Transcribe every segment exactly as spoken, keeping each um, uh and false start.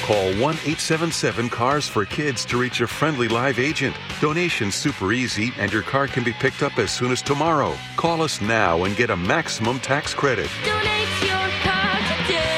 Call one eight seven seven cars for kids to reach a friendly live agent. Donation's super easy and your car can be picked up as soon as tomorrow. Call us now and get a maximum tax credit. Donate your car today.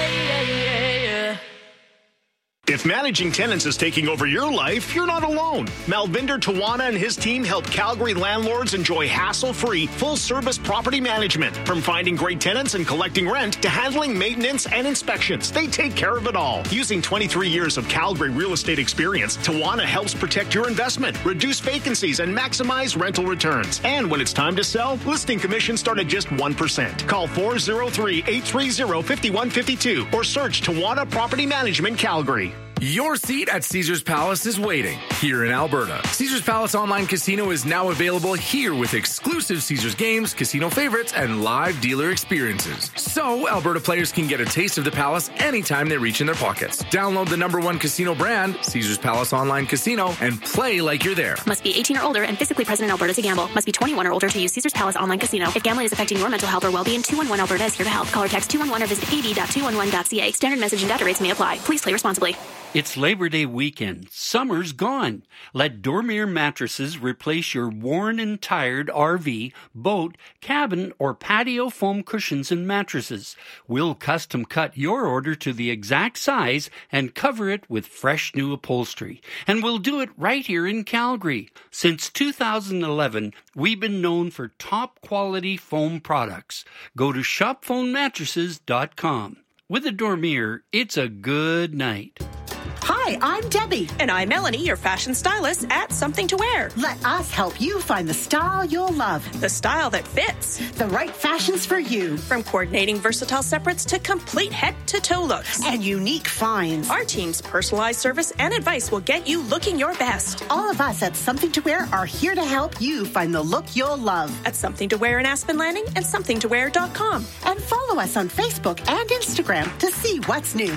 If managing tenants is taking over your life, you're not alone. Malvinder Tawana and his team help Calgary landlords enjoy hassle-free, full-service property management. From finding great tenants and collecting rent to handling maintenance and inspections, they take care of it all. Using twenty-three years of Calgary real estate experience, Tawana helps protect your investment, reduce vacancies, and maximize rental returns. And when it's time to sell, listing commissions start at just one percent. Call four oh three, eight three oh, five one five two or search Tawana Property Management Calgary. Your seat at Caesars Palace is waiting here in Alberta. Caesars Palace Online Casino is now available here with exclusive Caesars games, casino favorites, and live dealer experiences. So Alberta players can get a taste of the Palace anytime they reach in their pockets. Download the number one casino brand, Caesars Palace Online Casino, and play like you're there. Must be eighteen or older and physically present in Alberta to gamble. Must be twenty-one or older to use Caesars Palace Online Casino. If gambling is affecting your mental health or well-being, two one one Alberta is here to help. Call or text two one one or visit a b dot two one one dot c a. Standard message and data rates may apply. Please play responsibly. It's Labor Day weekend. Summer's gone. Let Dormier Mattresses replace your worn and tired R V, boat, cabin, or patio foam cushions and mattresses. We'll custom cut your order to the exact size and cover it with fresh new upholstery. And we'll do it right here in Calgary. Since two thousand eleven, we've been known for top quality foam products. Go to shop foam mattresses dot com. With a Dormier, it's a good night. Hi, I'm Debbie. And I'm Melanie, your fashion stylist at Something to Wear. Let us help you find the style you'll love. The style that fits. The right fashions for you. From coordinating versatile separates to complete head-to-toe looks. And unique finds. Our team's personalized service and advice will get you looking your best. All of us at Something to Wear are here to help you find the look you'll love. At Something to Wear in Aspen Landing and something to wear dot com. And follow us on Facebook and Instagram to see what's new.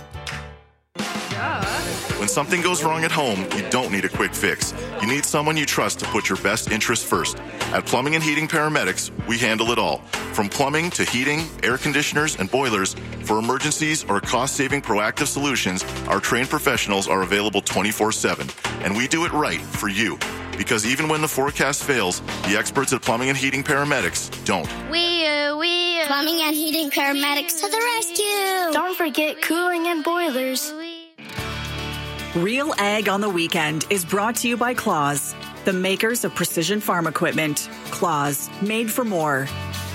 When something goes wrong at home, you don't need a quick fix. You need someone you trust to put your best interests first. At Plumbing and Heating Paramedics, we handle it all. From plumbing to heating, air conditioners, and boilers, for emergencies or cost-saving proactive solutions, our trained professionals are available twenty-four seven. And we do it right for you. Because even when the forecast fails, the experts at Plumbing and Heating Paramedics don't. We, uh, we, uh, Plumbing and Heating Paramedics to the rescue. Don't forget cooling and boilers. Real Ag on the Weekend is brought to you by Claws, the makers of precision farm equipment. Claws, made for more.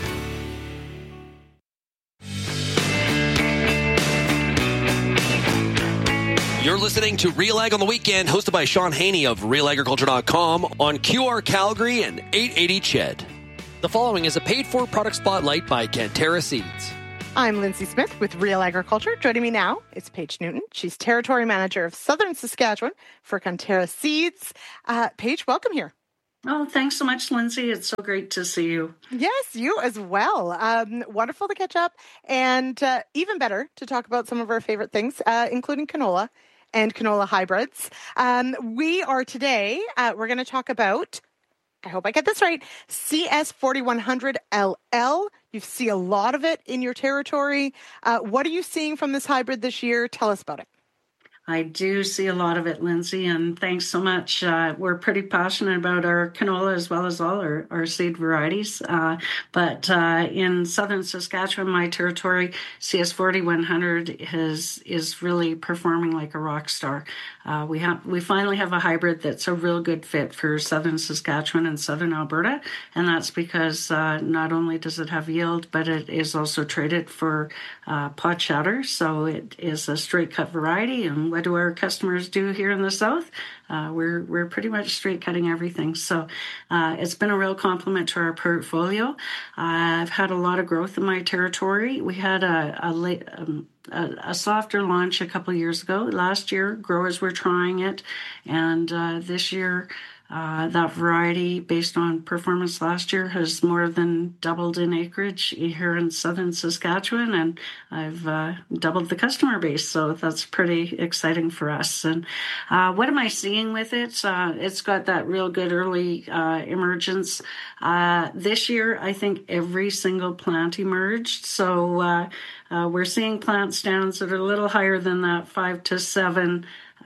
You're listening to Real Ag on the Weekend, hosted by Sean Haney of real agriculture dot com on Q R Calgary and eight eighty C H E D. The following is a paid-for product spotlight by Cantera Seeds. I'm Lindsay Smith with Real Agriculture. Joining me now is Paige Newton. She's Territory Manager of Southern Saskatchewan for Cantera Seeds. Uh, Paige, welcome here. Oh, thanks so much, Lindsay. It's so great to see you. Yes, you as well. Um, wonderful to catch up, and uh, even better to talk about some of our favorite things, uh, including canola and canola hybrids. Um, we are today, uh, we're going to talk about, I hope I get this right, C S forty-one hundred L L. You see a lot of it in your territory. Uh, what are you seeing from this hybrid this year? Tell us about it. I do see a lot of it, Lindsay, and thanks so much. Uh, we're pretty passionate about our canola as well as all our, our seed varieties. Uh, but uh, in southern Saskatchewan, my territory, C S forty-one hundred has, is really performing like a rock star. Uh, we have we finally have a hybrid that's a real good fit for southern Saskatchewan and southern Alberta, and that's because uh, not only does it have yield, but it is also traded for uh, pot shatter, so it is a straight cut variety. And what do our customers do here in the south? Uh, we're we're pretty much straight cutting everything. So uh, it's been a real compliment to our portfolio. Uh, I've had a lot of growth in my territory. We had a a, late, um, a, a softer launch a couple of years ago. Last year, growers were trying it, and uh, this year Uh, that variety, based on performance last year, has more than doubled in acreage here in southern Saskatchewan, and I've uh, doubled the customer base, so that's pretty exciting for us. And uh, what am I seeing with it? Uh, it's got that real good early uh, emergence. Uh, this year, I think every single plant emerged, so uh, uh, we're seeing plant stands that are a little higher than that five to seven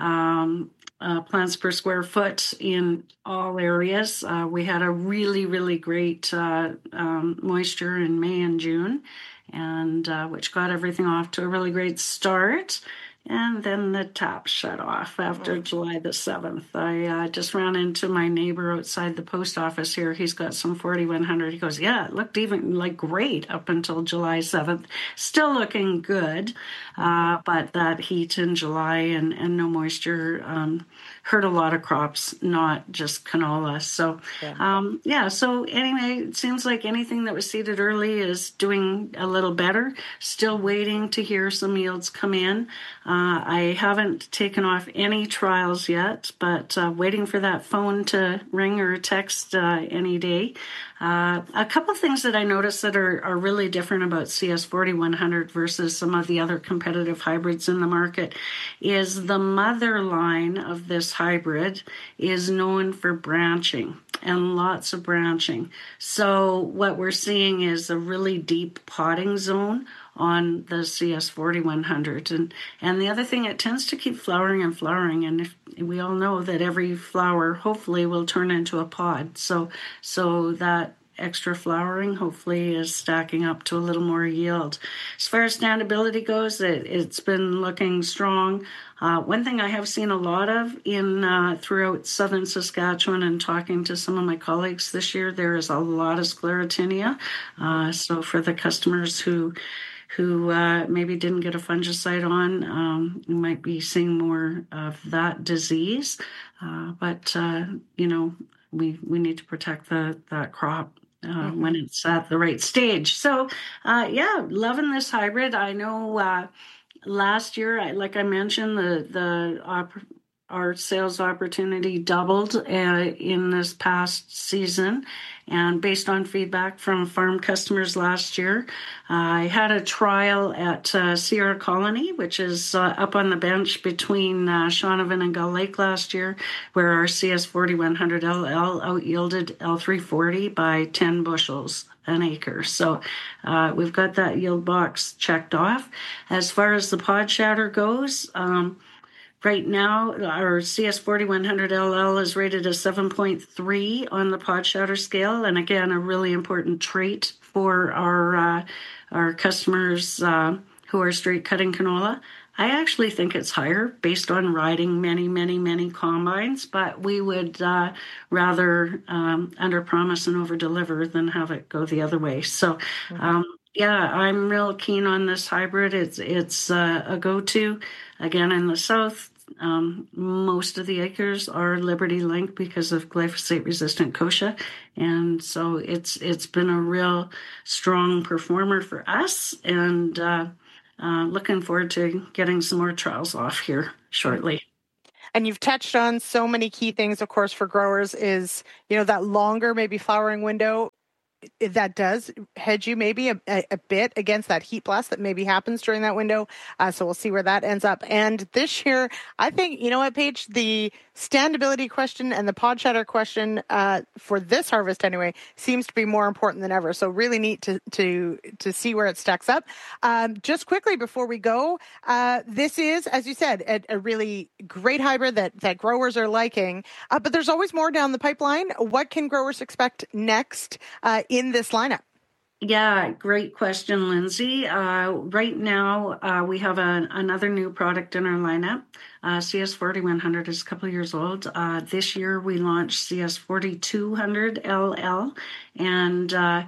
um Uh, plants per square foot in all areas. Uh, we had a really, really great uh, um, moisture in May and June, and uh, which got everything off to a really great start. And then the tap shut off after oh. July the seventh. I uh, just ran into my neighbor outside the post office here. He's got some forty-one hundred. He goes, yeah, it looked even like great up until July seventh. Still looking good, uh, but that heat in July and, and no moisture um, hurt a lot of crops, not just canola. So, yeah. Um, yeah, so anyway, it seems like anything that was seeded early is doing a little better. Still waiting to hear some yields come in. Uh, I haven't taken off any trials yet, but uh, waiting for that phone to ring or text uh, any day. Uh, a couple of things that I noticed that are, are really different about C S forty-one hundred versus some of the other competitive hybrids in the market is the mother line of this hybrid is known for branching and lots of branching. So what we're seeing is a really deep potting zone on the C S forty-one hundred. And and the other thing, it tends to keep flowering and flowering. And if, we all know that every flower hopefully will turn into a pod. So so that extra flowering hopefully is stacking up to a little more yield. As far as standability goes, it, it's been looking strong. Uh, one thing I have seen a lot of in uh, throughout southern Saskatchewan and talking to some of my colleagues this year, there is a lot of sclerotinia. Uh, so for the customers who who uh, maybe didn't get a fungicide on, um, you might be seeing more of that disease. Uh, but, uh, you know, we we need to protect the that crop uh, mm-hmm. when it's at the right stage. So, uh, yeah, loving this hybrid. I know uh, last year, I, like I mentioned, the, the op- our sales opportunity doubled uh, in this past season. And based on feedback from farm customers last year, uh, I had a trial at uh, Sierra Colony, which is uh, up on the bench between uh, Shaunavon and Gull Lake last year, where our C S forty-one hundred L L out-yielded L three forty by ten bushels an acre. So uh, we've got that yield box checked off. As far as the pod shatter goes, um, right now, our C S forty-one hundred L L is rated a seven point three on the pod shatter scale. And again, a really important trait for our uh, our customers uh, who are straight cutting canola. I actually think it's higher based on riding many, many, many combines, but we would uh, rather um, under promise and over deliver than have it go the other way. So, um, yeah, I'm real keen on this hybrid. It's it's uh, a go-to. Again, in the south, um, most of the acres are Liberty Link because of glyphosate-resistant kochia, and so it's it's been a real strong performer for us. And uh, uh, looking forward to getting some more trials off here shortly. And you've touched on so many key things, of course, for growers is, you know, that longer maybe flowering window. That does hedge you maybe a, a, a bit against that heat blast that maybe happens during that window. Uh, so we'll see where that ends up. And this year, I think, you know what, Paige, the standability question and the pod shatter question uh, for this harvest anyway seems to be more important than ever. So really neat to to to see where it stacks up. Um, just quickly before we go, uh, this is, as you said, a, a really great hybrid that, that growers are liking. Uh, but there's always more down the pipeline. What can growers expect next Uh, in this lineup? Yeah, great question, Lindsay. Uh, right now, uh, we have a, another new product in our lineup. Uh, C S forty-one hundred is a couple of years old. Uh, this year, we launched C S forty-two hundred L L, and uh,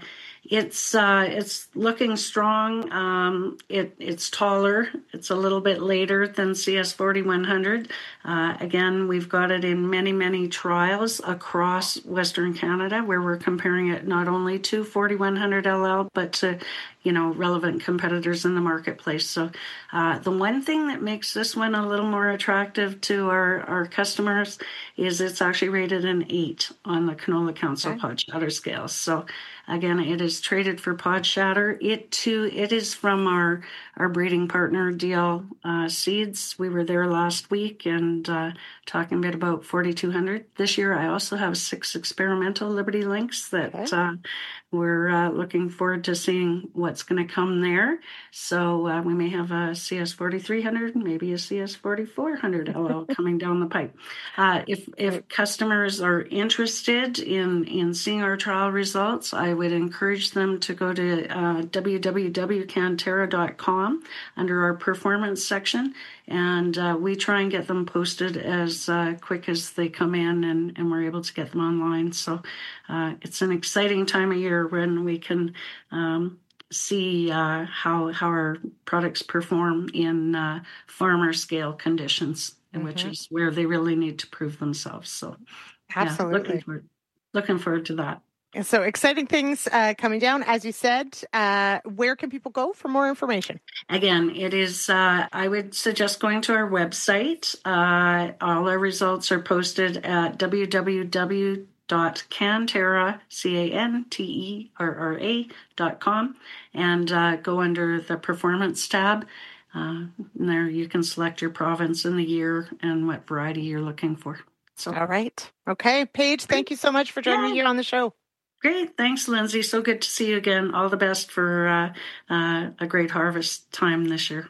it's uh, it's looking strong. Um, it it's taller. It's a little bit later than C S forty-one hundred. Uh, again, we've got it in many many trials across Western Canada, where we're comparing it not only to forty-one hundred L L but to, you know, relevant competitors in the marketplace. So uh, the one thing that makes this one a little more attractive to our, our customers is it's actually rated an eight on the Canola Council okay. Pod Shatter scale. So again, it is traded for Pod Shatter. It too, it is from our, our breeding partner, D L uh, Seeds. We were there last week and uh, talking a bit about forty-two hundred. This year, I also have six experimental Liberty Links that okay. uh, we're uh, looking forward to seeing what's going to come there. So uh, we may have a C S forty-three hundred, maybe a C S forty-four hundred L L coming down the pipe. Uh, if if customers are interested in, in seeing our trial results, I would encourage them to go to uh, w w w dot cantera dot com under our performance section, and uh, we try and get them posted as uh, quick as they come in, and, and we're able to get them online. So uh, it's an exciting time of year when we can um, see uh, how how our products perform in uh, farmer scale conditions, mm-hmm. which is where they really need to prove themselves. So, absolutely, yeah, looking forward, looking forward to that. So exciting things uh, coming down, as you said. Uh, where can people go for more information? Again, it is, uh, I would suggest going to our website. Uh, all our results are posted at w w w dot cantera, C A N T E R R A dot com, and uh, go under the performance tab. Uh, and there you can select your province and the year and what variety you're looking for. So, all right. Okay, Paige, thank you so much for joining yeah. me here on the show. Great. Thanks, Lindsay. So good to see you again. All the best for uh, uh, a great harvest time this year.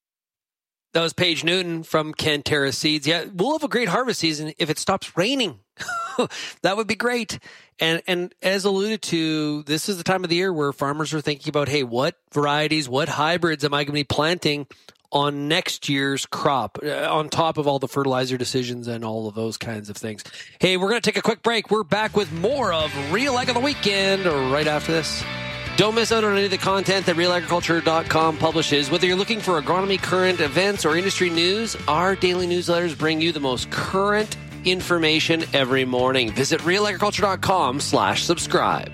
That was Paige Newton from Cantera Seeds. Yeah, we'll have a great harvest season if it stops raining. That would be great. And and as alluded to, this is the time of the year where farmers are thinking about, hey, what varieties, what hybrids am I going to be planting on next year's crop, uh, on top of all the fertilizer decisions and all of those kinds of things. Hey, we're going to take a quick break. We're back with more of Real Ag on the Weekend right after this. Don't miss out on any of the content that real agriculture dot com publishes. Whether you're looking for agronomy, current events, or industry news, our daily newsletters bring you the most current information every morning. Visit real agriculture dot com slash subscribe.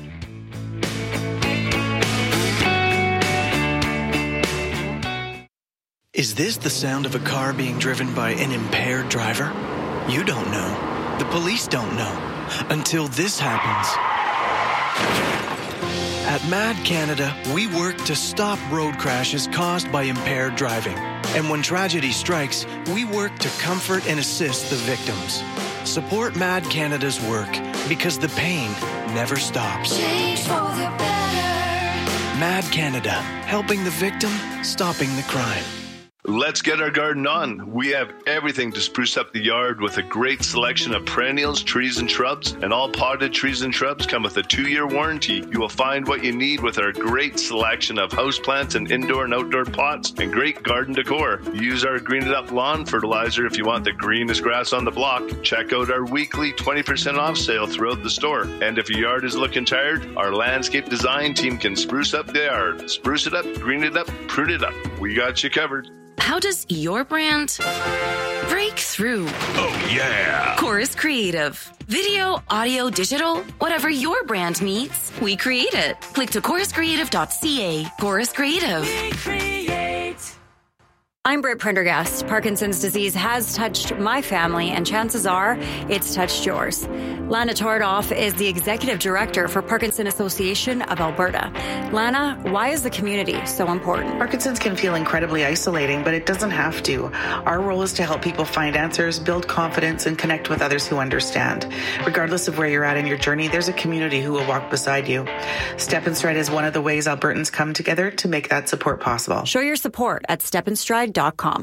Is this the sound of a car being driven by an impaired driver? You don't know. The police don't know. Until this happens. At Mad Canada, we work to stop road crashes caused by impaired driving. And when tragedy strikes, we work to comfort and assist the victims. Support Mad Canada's work because the pain never stops. Change for the better. Mad Canada, helping the victim, stopping the crime. Let's get our garden on. We have everything to spruce up the yard with a great selection of perennials, trees, and shrubs. And all potted trees and shrubs come with a two-year warranty. You will find what you need with our great selection of houseplants and indoor and outdoor pots and great garden decor. Use our Green It Up lawn fertilizer if you want the greenest grass on the block. Check out our weekly twenty percent off sale throughout the store. And if your yard is looking tired, our landscape design team can spruce up the yard. Spruce it up, green it up, prune it up. We got you covered. How does your brand break through? Oh, yeah. Chorus Creative. Video, audio, digital, whatever your brand needs, we create it. Click to chorus creative dot c a. Chorus Creative. We create. I'm Britt Prendergast. Parkinson's disease has touched my family, and chances are it's touched yours. Lana Tardoff is the Executive Director for Parkinson Association of Alberta. Lana, why is the community so important? Parkinson's can feel incredibly isolating, but it doesn't have to. Our role is to help people find answers, build confidence, and connect with others who understand. Regardless of where you're at in your journey, there's a community who will walk beside you. Step and Stride is one of the ways Albertans come together to make that support possible. Show your support at step and stride dot com.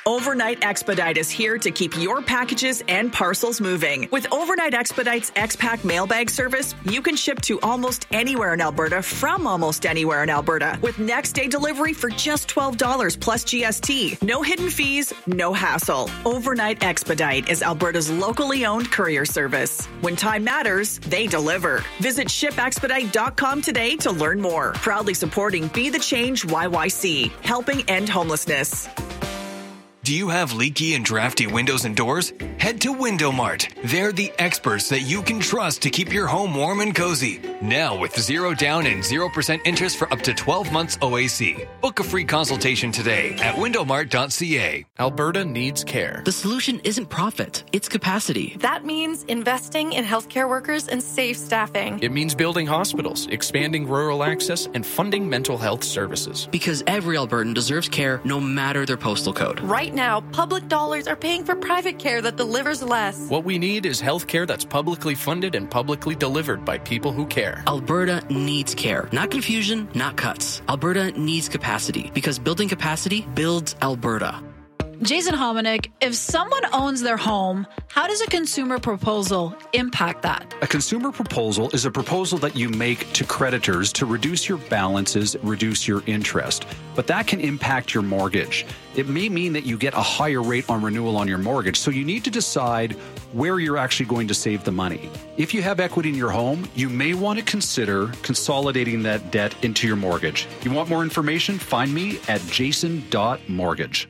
Overnight Expedite is here to keep your packages and parcels moving. With Overnight Expedite's X-Pack mailbag service, you can ship to almost anywhere in Alberta from almost anywhere in Alberta with next day delivery for just twelve dollars plus G S T. No hidden fees, no hassle. Overnight Expedite is Alberta's locally owned courier service. When time matters, they deliver. Visit ship expedite dot com today to learn more. Proudly supporting Be the Change Y Y C, helping end homelessness. Do you have leaky and drafty windows and doors? Head to Window Mart. They're the experts that you can trust to keep your home warm and cozy. Now with zero down and zero percent interest for up to twelve months O A C. Book a free consultation today at window mart dot c a. Alberta needs care. The solution isn't profit, it's capacity. That means investing in healthcare workers and safe staffing. It means building hospitals, expanding rural access, and funding mental health services. Because every Albertan deserves care no matter their postal code. Right now, public dollars are paying for private care that delivers less. What we need is health care that's publicly funded and publicly delivered by people who care. Alberta needs care. Not confusion, not cuts. Alberta needs capacity because building capacity builds Alberta. Jason Hominick, if someone owns their home, how does a consumer proposal impact that? A consumer proposal is a proposal that you make to creditors to reduce your balances, reduce your interest. But that can impact your mortgage. It may mean that you get a higher rate on renewal on your mortgage, so you need to decide where you're actually going to save the money. If you have equity in your home, you may want to consider consolidating that debt into your mortgage. You want more information? Find me at jason dot mortgage.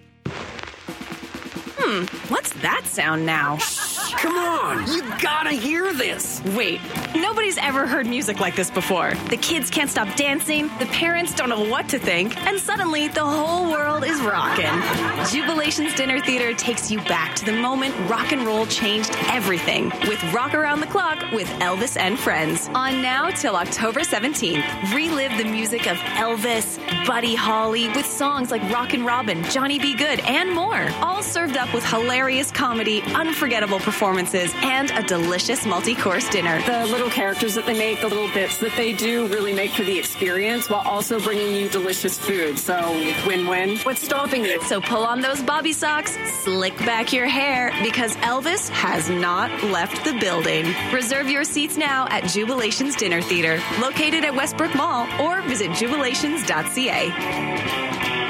Hmm, what's that sound now? Come on, you gotta hear this. Wait, nobody's ever heard music like this before. The kids can't stop dancing, the parents don't know what to think, and suddenly the whole world is rocking. Jubilation's Dinner Theater takes you back to the moment rock and roll changed everything with Rock Around the Clock with Elvis and Friends. On now till October seventeenth. Relive the music of Elvis, Buddy Holly with songs like Rockin' Robin, Johnny B. Good, and more. All served up with hilarious comedy, unforgettable performances, and a delicious multi-course dinner. The little characters that they make, the little bits that they do really make for the experience while also bringing you delicious food. So win-win. What's stopping you? So pull on those bobby socks, slick back your hair, because Elvis has not left the building. Reserve your seats now at Jubilation's Dinner Theater, located at Westbrook Mall, or visit jubilations dot c a.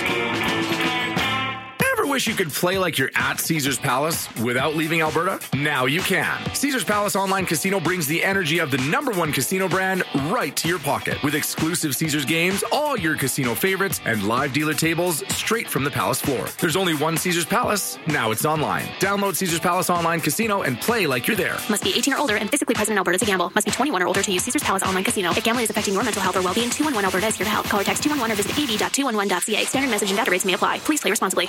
Wish you could play like you're at Caesars Palace without leaving Alberta? Now you can. Caesars Palace Online Casino brings the energy of the number one casino brand right to your pocket with exclusive Caesars games, all your casino favorites, and live dealer tables straight from the Palace floor. There's only one Caesars Palace. Now it's online. Download Caesars Palace Online Casino and play like you're there. Must be eighteen or older and physically present in Alberta to gamble. Must be twenty-one or older to use Caesars Palace Online Casino. If gambling is affecting your mental health or well-being, two one one Alberta is here to help. Call or text two one one or visit a d dot two one one dot c a. Standard message and data rates may apply. Please play responsibly.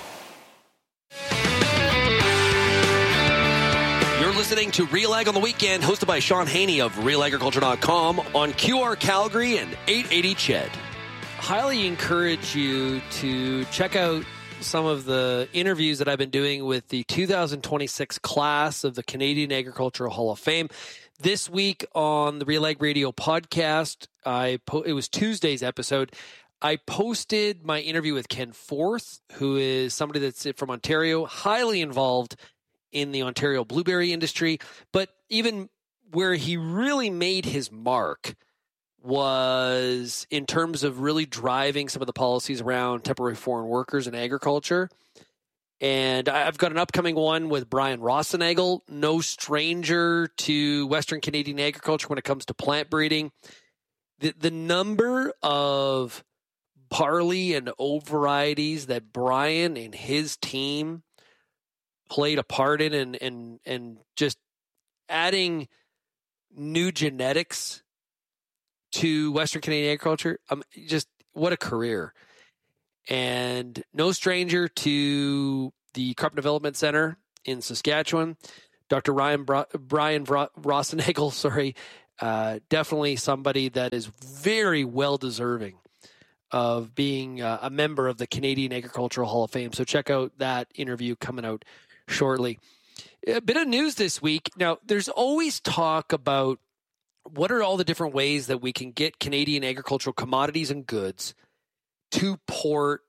You're listening to Real Ag on the Weekend, hosted by Sean Haney of real agriculture dot com on Q R Calgary and eight eighty C H E D. Highly encourage you to check out some of the interviews that I've been doing with the two thousand twenty-six class of the Canadian Agricultural Hall of Fame. This week on the Real Ag Radio podcast, I po- it was Tuesday's episode. I posted my interview with Ken Forth, who is somebody that's from Ontario, highly involved in the Ontario blueberry industry, but even where he really made his mark was in terms of really driving some of the policies around temporary foreign workers in agriculture. And I've got an upcoming one with Brian Rosenagel, no stranger to Western Canadian agriculture when it comes to plant breeding. The, the number of barley and oat varieties that Brian and his team played a part in and, and, and just adding new genetics to Western Canadian agriculture. Um, just what a career. And no stranger to the Crop Development Center in Saskatchewan. Doctor Ryan Bra- Brian Bra- Rosenagel, sorry, uh, definitely somebody that is very well deserving of being uh, a member of the Canadian Agricultural Hall of Fame. So check out that interview coming out shortly. A bit of news this week. Now, there's always talk about what are all the different ways that we can get Canadian agricultural commodities and goods to port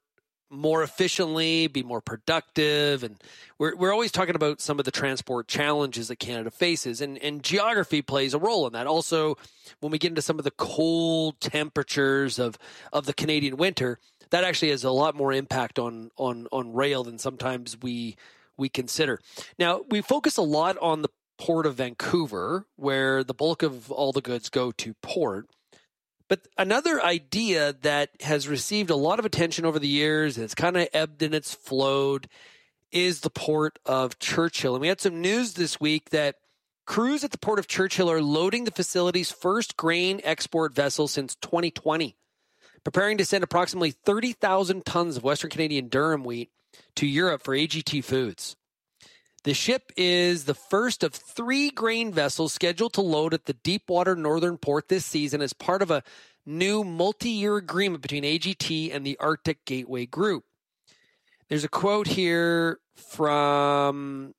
more efficiently, be more productive. And we're we're always talking about some of the transport challenges that Canada faces, and, and geography plays a role in that. Also, when we get into some of the cold temperatures of, of the Canadian winter, that actually has a lot more impact on on on rail than sometimes we we consider. Now, we focus a lot on the Port of Vancouver, where the bulk of all the goods go to port. But another idea that has received a lot of attention over the years, and it's kind of ebbed and it's flowed, is the Port of Churchill. And we had some news this week that crews at the Port of Churchill are loading the facility's first grain export vessel since twenty twenty, preparing to send approximately thirty thousand tons of Western Canadian durum wheat to Europe for A G T Foods. The ship is the first of three grain vessels scheduled to load at the Deepwater Northern Port this season as part of a new multi-year agreement between A G T and the Arctic Gateway Group. There's a quote here from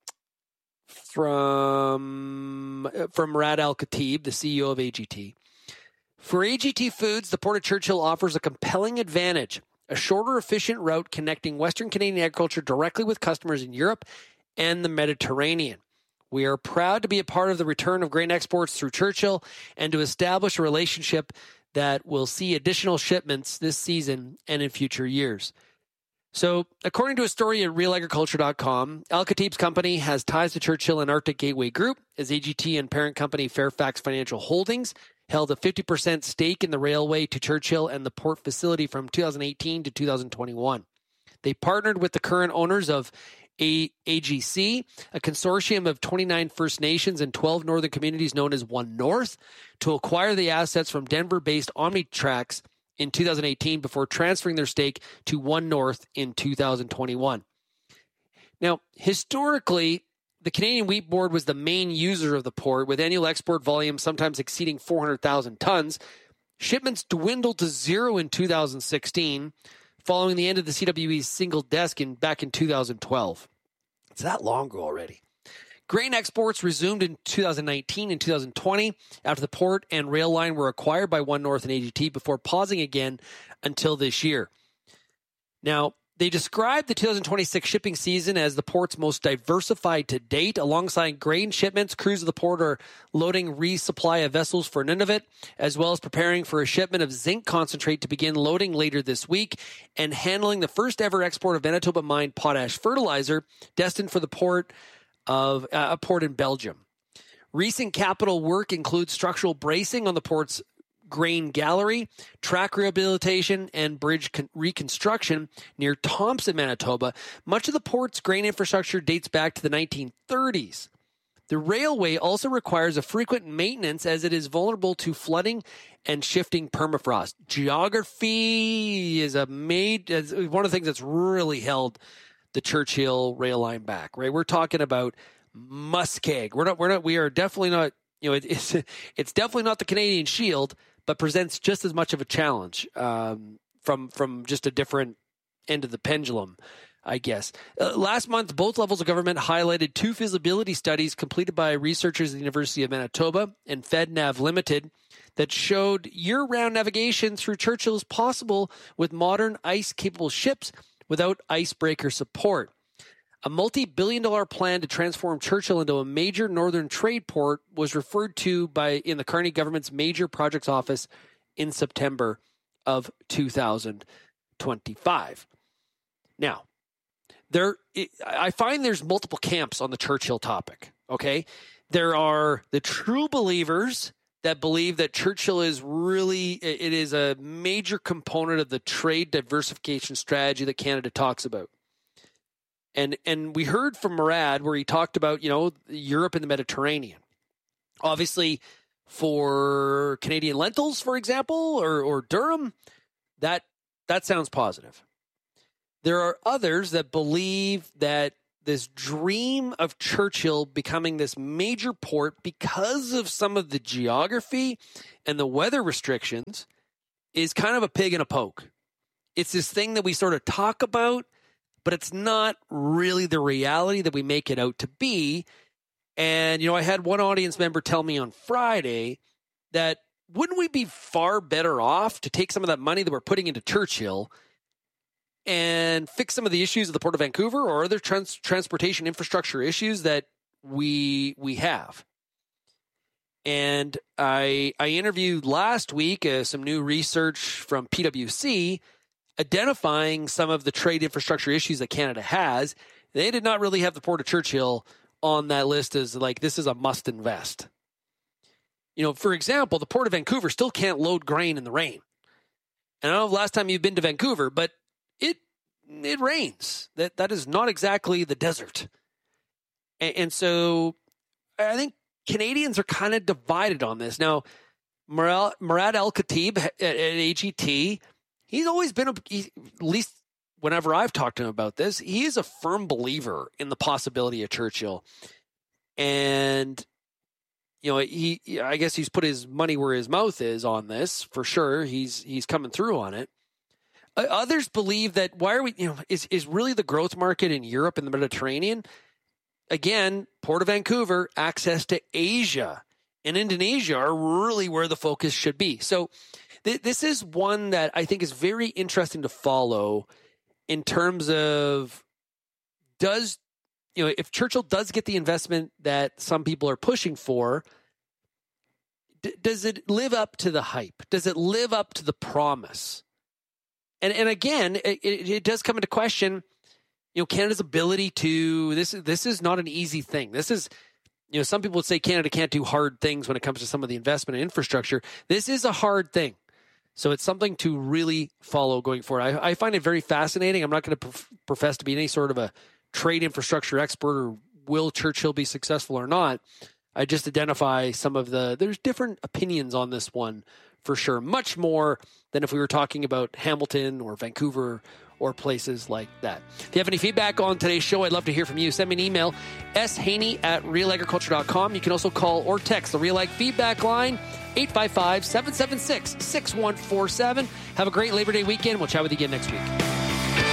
from from Murad Al-Khatib, the C E O of A G T. For A G T Foods, the Port of Churchill offers a compelling advantage, a shorter, efficient route connecting Western Canadian agriculture directly with customers in Europe and the Mediterranean. We are proud to be a part of the return of grain exports through Churchill and to establish a relationship that will see additional shipments this season and in future years. So, according to a story at real agriculture dot com, Al-Khatib's company has ties to Churchill and Arctic Gateway Group, as A G T and parent company Fairfax Financial Holdings held a fifty percent stake in the railway to Churchill and the port facility from two thousand eighteen to two thousand twenty-one. They partnered with the current owners of A- AGC, a consortium of twenty-nine First Nations and twelve northern communities known as One North, to acquire the assets from Denver-based Omnitrax in two thousand eighteen before transferring their stake to One North in two thousand twenty-one. Now, historically, the Canadian Wheat Board was the main user of the port, with annual export volume sometimes exceeding four hundred thousand tons. Shipments dwindled to zero in two thousand sixteen, following the end of the C W E's single desk in back in two thousand twelve. It's that long ago already. Grain exports resumed in two thousand nineteen and two thousand twenty after the port and rail line were acquired by One North and A G T before pausing again until this year. Now, they described the two thousand twenty-six shipping season as the port's most diversified to date. Alongside grain shipments, crews of the port are loading resupply of vessels for Nunavut, as well as preparing for a shipment of zinc concentrate to begin loading later this week and handling the first ever export of Manitoba mined potash fertilizer destined for the port of uh, a port in Belgium. Recent capital work includes structural bracing on the port's grain gallery, track rehabilitation, and bridge con- reconstruction near Thompson, Manitoba. Much of the port's grain infrastructure dates back to the nineteen thirties. The railway also requires a frequent maintenance as it is vulnerable to flooding and shifting permafrost. Geography is a made is one of the things that's really held the Churchill rail line back, right? We're talking about Muskeg. We're not, we're not, we are definitely not, you know, it, it's, it's definitely not the Canadian Shield, but presents just as much of a challenge um, from from just a different end of the pendulum, I guess. Uh, last month, both levels of government highlighted two feasibility studies completed by researchers at the University of Manitoba and FedNav Limited that showed year-round navigation through Churchill is possible with modern ice-capable ships without icebreaker support. A multi-billion dollar plan to transform Churchill into a major northern trade port was referred to by in the Carney government's major projects office in September of two thousand twenty-five. Now, there I find there's multiple camps on the Churchill topic, okay? There are the true believers that believe that Churchill is really, it is a major component of the trade diversification strategy that Canada talks about. And and we heard from Murad where he talked about, you know, Europe and the Mediterranean. Obviously, for Canadian lentils, for example, or, or durum, that that sounds positive. There are others that believe that this dream of Churchill becoming this major port because of some of the geography and the weather restrictions is kind of a pig in a poke. It's this thing that we sort of talk about, but it's not really the reality that we make it out to be. And, you know, I had one audience member tell me on Friday that wouldn't we be far better off to take some of that money that we're putting into Churchill and fix some of the issues of the Port of Vancouver or other trans- transportation infrastructure issues that we we have. And I I interviewed last week uh, some new research from P W C identifying some of the trade infrastructure issues that Canada has. They did not really have the Port of Churchill on that list as like, this is a must invest. You know, for example, the Port of Vancouver still can't load grain in the rain. And I don't know the last time you've been to Vancouver, but it it rains. That that is not exactly the desert. And, and so I think Canadians are kind of divided on this. Now, Murad, Murad Al-Khatib at, at A G T, he's always been, a, he, at least whenever I've talked to him about this, he is a firm believer in the possibility of Churchill. And, you know, he, I guess he's put his money where his mouth is on this, for sure. He's he's coming through on it. Uh, others believe that, why are we, you know, is, is really the growth market in Europe and the Mediterranean? Again, Port of Vancouver, access to Asia and Indonesia are really where the focus should be. So th- this is one that I think is very interesting to follow in terms of, does, you know, if Churchill does get the investment that some people are pushing for, d- does it live up to the hype? Does it live up to the promise? And and again, it, it, it does come into question, you know, Canada's ability to, this is, this is not an easy thing. This is, you know, some people would say Canada can't do hard things when it comes to some of the investment in infrastructure. This is a hard thing. So it's something to really follow going forward. I, I find it very fascinating. I'm not going to prof- profess to be any sort of a trade infrastructure expert or will Churchill be successful or not. I just identify some of the, there's different opinions on this one for sure. Much more than if we were talking about Hamilton or Vancouver or places like that. If you have any feedback on today's show, I'd love to hear from you. Send me an email, s haney at real agriculture dot com. You can also call or text the Real Ag feedback line, eight five five, seven seven six, six one four seven. Have a great Labor Day weekend. We'll chat with you again next week.